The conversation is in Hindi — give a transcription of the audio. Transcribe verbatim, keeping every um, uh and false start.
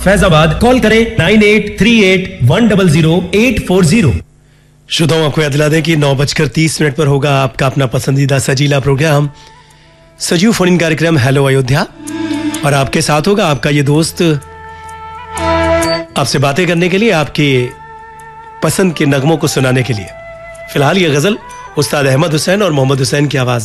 फैजाबाद। कॉल करें nine eight three eight one double zero eight four zero. श्रोताओं, आपको याद दिला दें कि नौ बजकर तीस मिनट पर होगा आपका अपना पसंदीदा सजीला प्रोग्राम सजीव फोन इन कार्यक्रम हेलो अयोध्या, और आपके साथ होगा आपका ये दोस्त आपसे बातें करने के लिए, आपके पसंद के नगमों को सुनाने के लिए। फिलहाल ये गजल उस्ताद अहमद हुसैन और मोहम्मद हुसैन की आवाज